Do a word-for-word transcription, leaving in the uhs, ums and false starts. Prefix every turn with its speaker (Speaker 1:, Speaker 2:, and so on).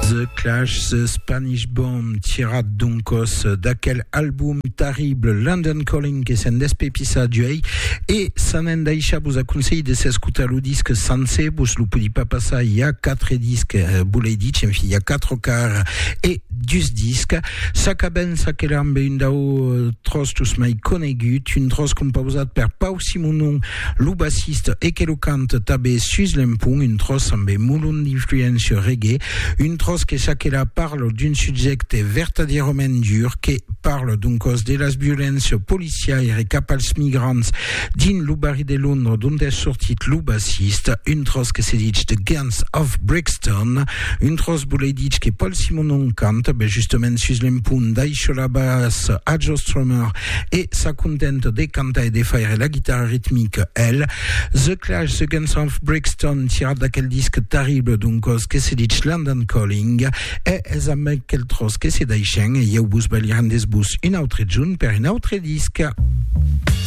Speaker 1: The Clash, The Spanish Bomb, tirat doncos d'aquel album terrible London Calling che s'en despepissa duei e sanen daisha vos aconseille de s'escutar lo disque sense, vos lo podi pas passar, il y a quatre disques, vous l'avez dit, il y a quatre quarts et dus disques, s'acaben s'aquelam be un dao tros tous mai conegut, un tros composat per Pau Simonon, lo bassiste e che lo cante tabe sus l'empung, un tros amb mulun d'influence reggae, un tros che s'aquela parle d'un subjecte vertadierament dur, che parle d'un cos de las violences policiaires cap als migrants din lo barri de Londres d'on est sortit lo bassiste, un tros que se dit The Guns of Brixton, un tros voulait dit que Paul Simonon cante, ben justement sus l'empun d'aixo la basse a Joe Strummer et sa contente de cantar et de faire la guitare rythmique elle. The Clash, The Guns of Brixton, tirat d'aquel disque terrible d'un cos que se dit London Calling, et es amb quel tros que se deixen, et eu vos baliran des bus un autre junt per un autre disque.